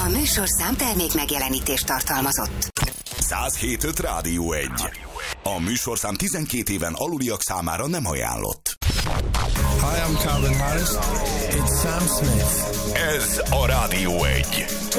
műsorszám termék megjelenítést tartalmazott. 107.5 Rádió 1. A műsorszám 12 éven aluliak számára nem ajánlott. Hi, I'm Calvin Harris. It's Sam Smith. Ez a Rádió 1.